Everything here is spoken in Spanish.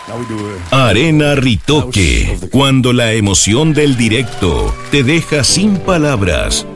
Arena Ritoque, cuando la emoción del directo te deja sin palabras